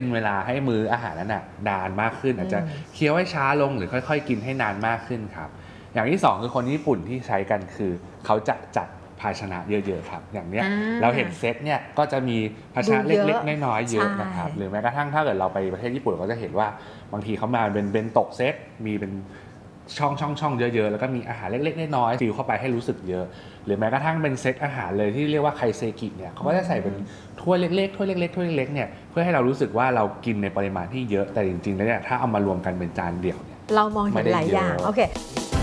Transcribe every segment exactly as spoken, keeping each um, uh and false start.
เวลาให้มื้ออาหารนั้นน่ะนานมากขึ้นอาจจะเคี้ยวให้ช้าลงหรือค่อยๆกินให้นานมากขึ้นครับอย่างที่สองคือคนญี่ปุ่นที่ใช้กันคือเขาจะจัดภาชนะเยอะๆครับอย่างเนี้ยเราเห็นเซตเนี่ยก็จะมีภาชนะเล็กๆน้อยๆเยอะนะครับหรือแม้กระทั่งถ้าเกิดเราไปประเทศญี่ปุ่นก็จะเห็นว่าบางทีเขามาเป็นเบนโตะเซตมีเป็นช่องช่องช่องเยอะๆแล้วก็มีอาหารเล็กๆน้อยๆฟิลเข้าไปให้รู้สึกเยอะหรือแม้กระทั่งเป็นเซตอาหารเลยที่เรียกว่าไคเซกิเนี่ยเขาก็จะใส่เป็นถ้วยเล็กๆถ้วยเล็กๆถ้วยเล็กๆเนี่ยเพื่อให้เรารู้สึกว่าเรากินในปริมาณที่เยอะแต่จริงๆแล้วเนี่ยถ้าเอามารวมกันเป็นจานเดี่ยวเนี่ยเรามองเห็นหลายอย่างโอเค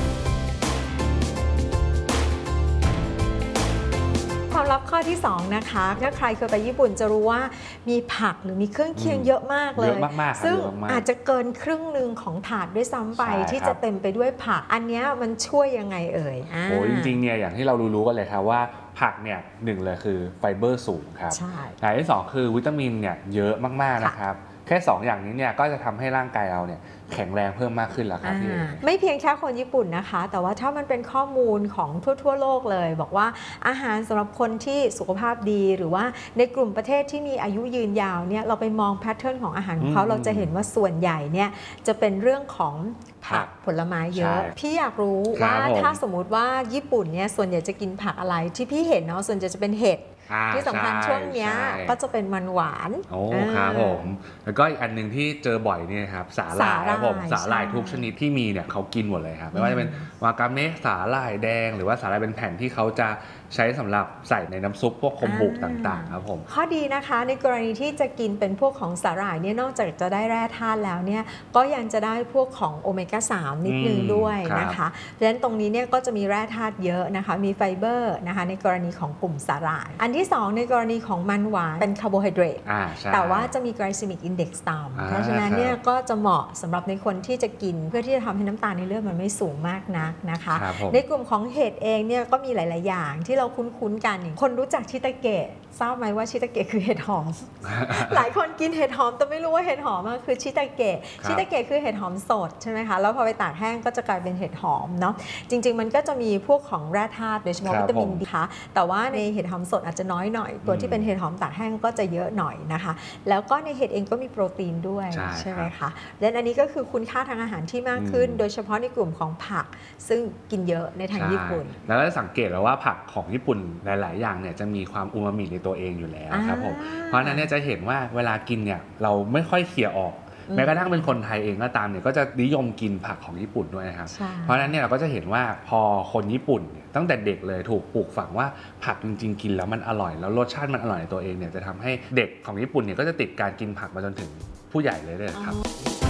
ความลับข้อที่สองนะคะถ้าใครเคยไปญี่ปุ่นจะรู้ว่ามีผักหรือมีเครื่องเคียงเยอะมากเลยซึ่งอาจจะเกินครึ่งหนึ่งของถาดด้วยซ้ำไปที่จะเต็มไปด้วยผักอันนี้มันช่วยยังไงเอ่ยโอ้จริงๆเนี่ยอย่างที่เรารู้ๆกันเลยครับว่าผักเนี่ยหนึ่งเลยคือไฟเบอร์สูงครับอย่างที่สองคือวิตามินเนี่ยเยอะมากๆนะครับแค่สองอย่างนี้เนี่ยก็จะทำให้ร่างกายเราเนี่ยแข็งแรงเพิ่มมากขึ้นแล้วครับพี่ไม่เพียงแค่คนญี่ปุ่นนะคะแต่ว่าถ้ามันเป็นข้อมูลของทั่วๆโลกเลยบอกว่าอาหารสำหรับคนที่สุขภาพดีหรือว่าในกลุ่มประเทศที่มีอายุยืนยาวเนี่ยเราไปมองแพทเทิร์นของอาหารของเขาเราจะเห็นว่าส่วนใหญ่เนี่ยจะเป็นเรื่องของผักผลไม้เยอะพี่อยากรู้ว่าถ้าสมมุติว่าญี่ปุ่นเนี่ยส่วนใหญ่จะกินผักอะไรที่พี่เห็นเนาะส่วนใหญ่จะเป็นเห็ดที่สำคัญช่วงนี้ก็จะเป็นมันหวานโอ้ครับผมแล้วก็อีกอันหนึ่งที่เจอบ่อยเนี่ยครับสาหร่ายครับผมสาหร่ายทุกชนิดที่มีเนี่ยเขากินหมดเลยครับไม่ว่าจะเป็นวากาเมะสาหร่ายแดงหรือว่าสาหร่ายเป็นแผ่นที่เขาจะใช้สำหรับใส่ในน้ำซุปพวกคอมบุต่างๆครับผมข้อดีนะคะในกรณีที่จะกินเป็นพวกของสาหร่ายเนี่ยนอกจากจะได้แร่ธาตุแล้วเนี่ยก็ยังจะได้พวกของโอเมก้าสามนิดนึงด้วยนะคะดังนั้นตรงนี้เนี่ยก็จะมีแร่ธาตุเยอะนะคะมีไฟเบอร์นะคะในกรณีของกลุ่มสาหร่ายอันที่สองในกรณีของมันหวานเป็นคาร์โบไฮเดรตแต่ว่าจะมีไกลซีมิกอินเด็กซ์ต่ำเพราะฉะนั้นเนี่ยก็จะเหมาะสำหรับในคนที่จะกินเพื่อที่จะทำให้น้ำตาลในเลือดมันไม่สูงมากนักนะคะในกลุ่มของเห็ดเองเนี่ยก็มีหลายๆอย่างที่เราคุ้นๆกันคนรู้จักชิตาเกะทราบไหมว่าชิตาเกะคือเห็ดหอม หลายคนกินเห็ดหอมแต่ไม่รู้ว่าเห็ดหอมคือชิตาเกะชิตาเกะคือเห็ดหอมสดใช่ไหมคะแล้วพอไปตากแห้งก็จะกลายเป็นเห็ดหอมเนาะจริงๆมันก็จะมีพวกของแร่ธาตุโดยเฉพาะวิตามินดีค่ะแต่ว่าในเห็ดหอมสดอาจจะน้อยหน่อยตัวที่เป็นเห็ดหอมตากแห้งก็จะเยอะหน่อยนะคะแล้วก็ในเห็ดเองก็มีโปรตีนด้วยใช่ไหมคะและอันนี้ก็คือคุณค่าทางอาหารที่มากขึ้นโดยเฉพาะในกลุ่มของผักซึ่งกินเยอะในทางญี่ปุ่นแล้วก็สังเกตแล้วว่าผักของญี่ปุ่นหลายๆอย่างเนี่ยจะมีความอูมามิในตัวเองอยู่แล้วครับผมเพราะนั้นเนี่ยจะเห็นว่าเวลากินเนี่ยเราไม่ค่อยเคี่ยออกแม้กระทั่งเป็นคนไทยเองก็ตามเนี่ยก็จะนิยมกินผักของญี่ปุ่นด้วยนะครับเพราะฉะนั้นเนี่ยเราก็จะเห็นว่าพอคนญี่ปุ่นตั้งแต่เด็กเลยถูกปลูกฝังว่าผักจริงๆกินแล้วมันอร่อยแล้วรสชาติมันอร่อยในตัวเองเนี่ยจะทำให้เด็กของญี่ปุ่นเนี่ยก็จะติดการกินผักมาจนถึงผู้ใหญ่เลยเลยครับ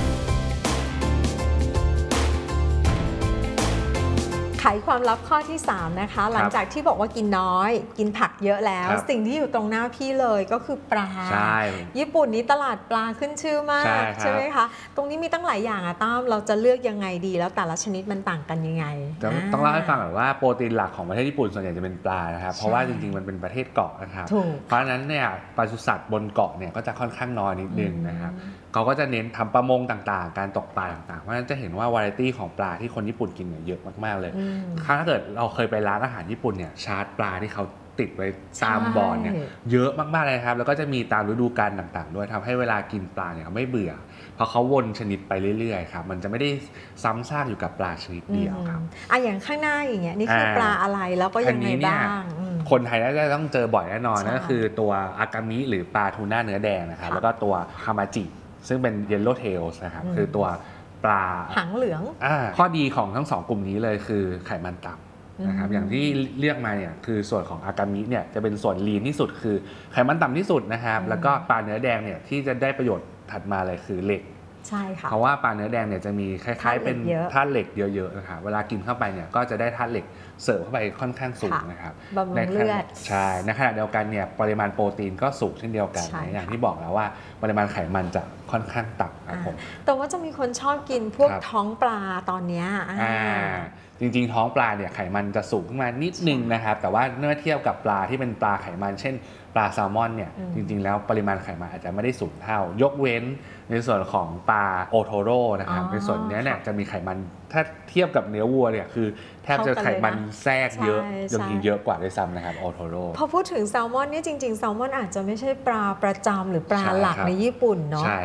ไขความลับข้อที่สามนะคะหลังจากที่บอกว่ากินน้อยกินผักเยอะแล้วสิ่งที่อยู่ตรงหน้าพี่เลยก็คือปลาญี่ปุ่นนี้ตลาดปลาขึ้นชื่อมากใช่ไหมคะตรงนี้มีตั้งหลายอย่างอะตั้มเราจะเลือกยังไงดีแล้วแต่ละชนิดมันต่างกันยังไงต้องเล่าให้ฟังก่อนว่าโปรตีนหลักของประเทศญี่ปุ่นส่วนใหญ่จะเป็นปลานะครับเพราะว่าจริงๆมันเป็นประเทศเกาะนะครับเพราะฉะนั้นเนี่ยปศุสัตว์บนเกาะเนี่ยก็จะค่อนข้างน้อยนิดนึงนะครับเขาก็จะเน้นทำประมงต่างๆการตกปลาต่างๆเพราะฉะนั้นจะเห็นว่าวาไรตี้ของปลาที่คนญี่ปุ่นกินเนี่ยเยอะมากๆเลยถ้าเกิดเราเคยไปร้านอาหารญี่ปุ่นเนี่ยชาร์ตปลาที่เขาติดไว้ตามบอร์ดเนี่ยเยอะมากๆเลยครับแล้วก็จะมีตามฤดูกาลต่างๆด้วยทำให้เวลากินปลาเนี่ยไม่เบื่อเพราะเขาวนชนิดไปเรื่อยๆครับมันจะไม่ได้ซ้ำซากอยู่กับปลาชนิดเดียวครับอ่ะอย่างข้างหน้าอย่างเงี้ยนี่คือปลาอะไรแล้วก็ยังไงบ้างคนไทยน่าจะต้องเจอบ่อยแน่นอนนั่นก็คือตัวอากามิหรือปลาทูน่าเนื้อแดงนะครับแล้วก็ตัวฮามาจิซึ่งเป็นเยลโล่เทลส์นะครับคือตัวปลาหางเหลืองข้อดีของทั้งสองกลุ่มนี้เลยคือไขมันต่ำนะครับอย่างที่เรียกมาเนี่ยคือส่วนของอากามิเนี่ยจะเป็นส่วนลีนที่สุดคือไขมันต่ำที่สุดนะครับแล้วก็ปลาเนื้อแดงเนี่ยที่จะได้ประโยชน์ถัดมาเลยคือเหล็กใช่ค่ะเพราะว่าปลาเนื้อแดงเนี่ยจะมีคล้ายๆเป็นธาตุเหล็กเยอะๆนะครับเวลากินเข้าไปเนี่ยก็จะได้ธาตุเหล็กเสริมเข้าไปค่อนข้างสูงนะครับในเลือดใช่ในขณะเดียวกันเนี่ยปริมาณโปรตีนก็สูงเช่นเดียวกันอย่างที่บอกแล้วว่าปริมาณไขมันจะค่อนข้างต่ำครับผมแต่ว่าจะมีคนชอบกินพวกท้องปลาตอนนี้จริงๆท้องปลาเนี่ยไขมันจะสูงขึ้นมานิดนึงนะครับแต่ว่าเมื่อเทียบกับปลาที่เป็นปลาไขมันเช่นปลาแซลมอนเนี่ยจริงๆแล้วปริมาณไขมันอาจจะไม่ได้สูงเท่ายกเว้นในส่วนของปลาโอโทโร่นะครับในส่วนนี้เนี่ยจะมีไขมันถ้าเทียบกับเนื้อวัวเนี่ยคือแทบจะไขมันแทรกเยอะยังกินเยอะกว่าด้วยซ้ำนะครับโอโทโร่พอพูดถึงแซลมอนเนี่ยจริงๆแซลมอนอาจจะไม่ใช่ปลาประจำหรือปลาหลักในญี่ปุ่นเนาะ